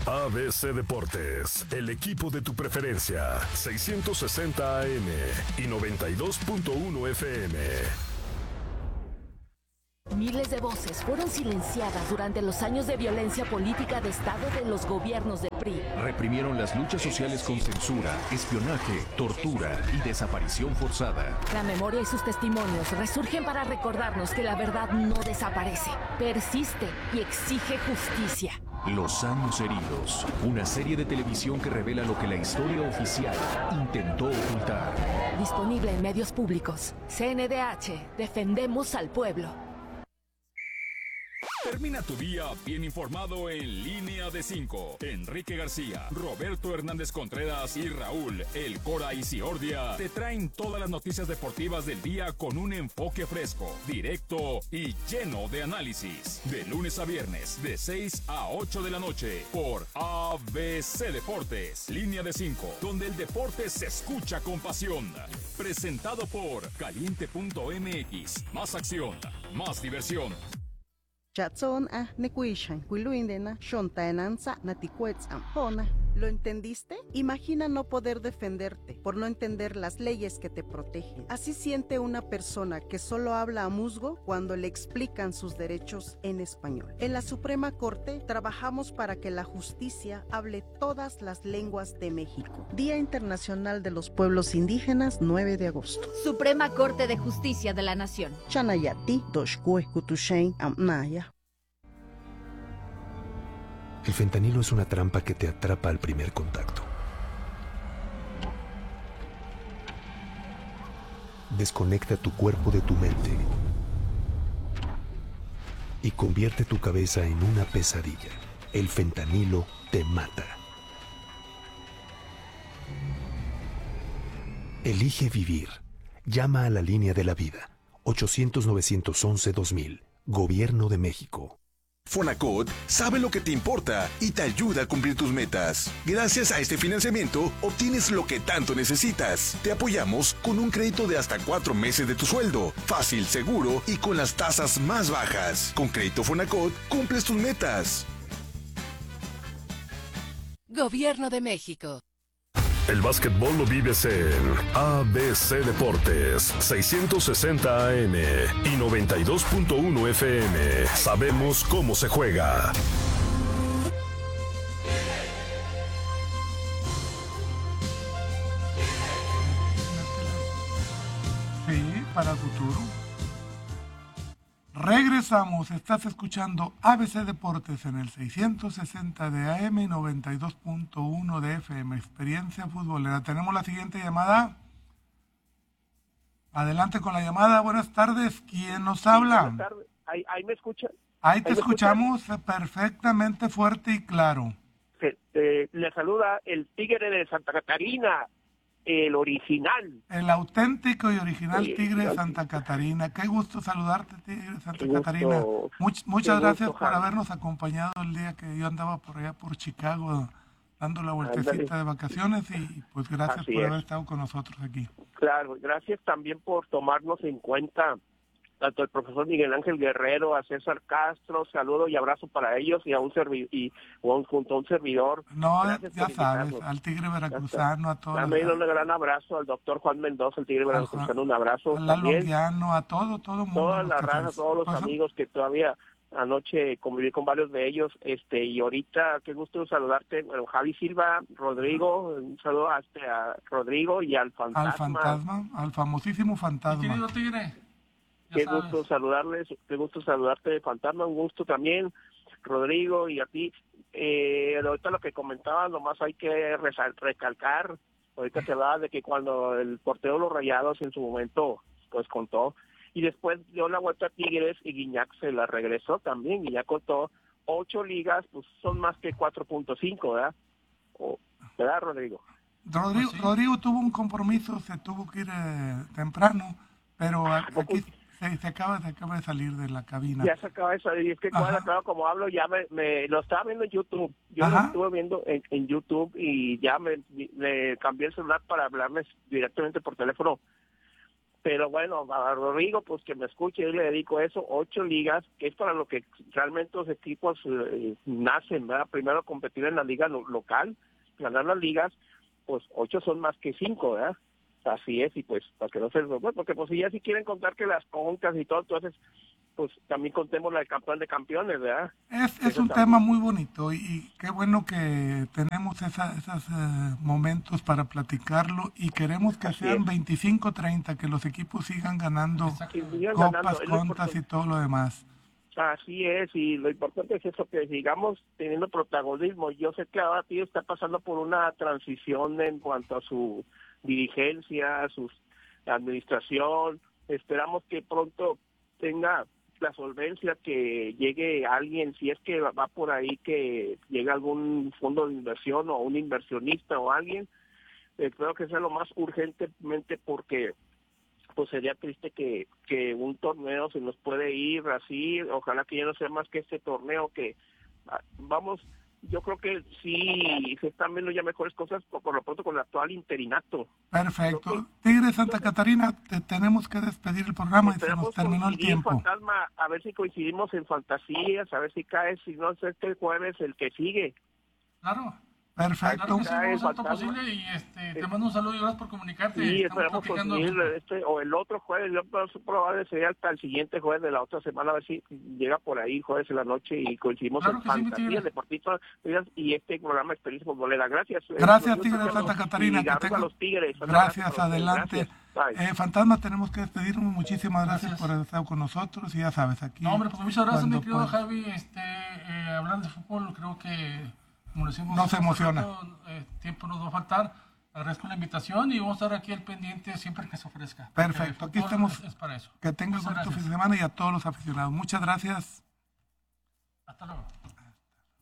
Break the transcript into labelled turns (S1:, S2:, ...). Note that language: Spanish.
S1: ABC Deportes, el equipo de tu preferencia, 660 AM y 92.1 FM.
S2: Miles de voces fueron silenciadas durante los años de violencia política de Estado de los gobiernos del PRI.
S3: Reprimieron las luchas sociales con censura, espionaje, tortura y desaparición forzada.
S2: La memoria y sus testimonios resurgen para recordarnos que la verdad no desaparece, persiste y exige justicia.
S3: Los años heridos, una serie de televisión que revela lo que la historia oficial intentó ocultar.
S2: Disponible en medios públicos. CNDH, defendemos al pueblo.
S4: Termina tu día bien informado en Línea de 5. Enrique García, Roberto Hernández Contreras y Raúl El Cora Isiordia te traen todas las noticias deportivas del día con un enfoque fresco, directo y lleno de análisis. De lunes a viernes, de 6 a 8 de la noche, por ABC Deportes. Línea de 5, donde el deporte se escucha con pasión. Presentado por Caliente.mx. Más acción, más diversión.
S5: Chatson nekuishan kuiluindena shontaenanza naticuetz ampona. ¿Lo entendiste? Imagina no poder defenderte por no entender las leyes que te protegen. Así siente una persona que solo habla a musgo cuando le explican sus derechos en español. En la Suprema Corte trabajamos para que la justicia hable todas las lenguas de México. Día Internacional de los Pueblos Indígenas, 9 de agosto.
S6: Suprema Corte de Justicia de la Nación.
S5: Chanayati doshkue kutushein amnaya.
S7: El fentanilo es una trampa que te atrapa al primer contacto. Desconecta tu cuerpo de tu mente y convierte tu cabeza en una pesadilla. El fentanilo te mata. Elige vivir. Llama a la línea de la vida. 800-911-2000. Gobierno de México.
S8: Fonacot sabe lo que te importa y te ayuda a cumplir tus metas. Gracias a este financiamiento, obtienes lo que tanto necesitas. Te apoyamos con un crédito de hasta 4 meses de tu sueldo. Fácil, seguro y con las tasas más bajas. Con Crédito Fonacot, cumples tus metas.
S2: Gobierno de México.
S1: El básquetbol lo vives en ABC Deportes, 660 AM y 92.1 FM. Sabemos cómo se juega.
S9: Sí, para el futuro. Regresamos, estás escuchando ABC Deportes en el 660 de AM y 92.1 de FM, Experiencia Futbolera. Tenemos la siguiente llamada. Adelante con la llamada, buenas tardes, ¿quién nos habla?
S10: Buenas tardes, ¿ahí me escuchan?
S9: Ahí te escuchamos perfectamente fuerte y claro.
S10: Le saluda el Tigre de Santa Catarina, el original.
S9: El auténtico y original
S10: Sí,
S9: Tigre de Santa Catarina. Qué gusto saludarte, Tigre de Santa Catarina. Muchas gracias por habernos acompañado el día que yo andaba por allá por Chicago dando la vueltecita de vacaciones y pues gracias por haber estado con nosotros aquí.
S10: Claro, gracias también por tomarnos en cuenta, tanto el profesor Miguel Ángel Guerrero, a César Castro, saludo y abrazo para ellos y a un junto a un servidor.
S9: No,
S10: Gracias
S9: ya sabes, al Tigre Veracruzano, a todos.
S10: También un gran abrazo al doctor Juan Mendoza, el Tigre Veracruzano, un abrazo.
S9: A
S10: también.
S9: Longuiano, a todo mundo.
S10: Toda la raza, todos los amigos que todavía anoche conviví con varios de ellos, y ahorita qué gusto saludarte, bueno, Javi Silva, Rodrigo, un saludo a Rodrigo y al fantasma.
S9: Al famosísimo fantasma.
S11: Mi querido Tigre.
S10: Qué gusto saludarles, qué gusto saludarte, Fantasma, un gusto también, Rodrigo, y a ti. Ahorita lo que comentaba, nomás hay que recalcar, ahorita se hablaba de que cuando el portero de los Rayados en su momento, pues contó, y después dio la vuelta a Tigres y Guiñac se la regresó también, Guiñac contó 8 ligas, pues son más que 4.5, ¿verdad? ¿Verdad, Rodrigo?
S9: Rodrigo tuvo un compromiso, se tuvo que ir temprano, pero aquí... Se acaba de salir de la cabina.
S10: Ya se acaba de salir, y es que claro, como hablo, ya me lo estaba viendo en YouTube. Yo lo estuve viendo en YouTube y ya me cambié el celular para hablarles directamente por teléfono Pero bueno, a Rodrigo, pues que me escuche, yo le dedico eso, 8 ligas, que es para lo que realmente los equipos nacen, ¿verdad? Primero competir en la liga local, ganar las ligas, pues 8 son más que 5, ¿verdad? Así es, y pues para que no se les... porque pues si ya si quieren contar que las concas y todo, entonces pues también contemos la de campeón de campeones, ¿verdad?
S9: Es un tema muy bonito y qué bueno que tenemos esos momentos para platicarlo y queremos que sean 25-30, que los equipos sigan ganando copas, contas y todo lo demás.
S10: Así es, y lo importante es eso, que sigamos teniendo protagonismo. Yo sé que ahora tío está pasando por una transición en cuanto a su dirigencia, su administración. Esperamos que pronto tenga la solvencia, que llegue alguien, si es que va por ahí, que llegue algún fondo de inversión o un inversionista o alguien. Creo que sea lo más urgentemente, porque pues sería triste que un torneo se nos puede ir así. Ojalá que ya no sea más que este torneo, que vamos, yo creo que sí se están viendo ya mejores cosas por lo pronto con el actual interinato.
S9: Perfecto. Tigre Santa Catarina, tenemos que despedir el programa y se nos terminó el tiempo.
S10: Fantasma, a ver si coincidimos en fantasías, a ver si cae, si no es este jueves, el que sigue.
S11: Claro.
S9: Perfecto.
S11: Claro que sí, vamos a hacer todo posible y te mando un saludo y gracias por comunicarte.
S10: Sí, esperamos conseguir o el otro jueves. Yo probable sería hasta el siguiente jueves de la otra semana, a ver si llega por ahí jueves en la noche y coincidimos en fantasías, deportistas y este programa Experiencia Futbolera. Gracias.
S9: Gracias, Tigre de Santa Catarina.
S10: Los Tigres.
S9: Gracias, adelante. Gracias. Fantasma, tenemos que despedirnos. Muchísimas gracias por haber estado con nosotros y ya sabes, aquí.
S11: No, hombre, pues muchas gracias, mi querido Javi. Hablando de fútbol, creo que como decimos,
S9: nos emociona.
S11: Tiempo nos va a faltar. Agradezco la invitación y vamos a estar aquí al pendiente siempre que se ofrezca.
S9: Perfecto, aquí estamos.
S11: Es para eso.
S9: Que tengas un bonito fin de semana y a todos los aficionados. Muchas gracias.
S11: Hasta luego.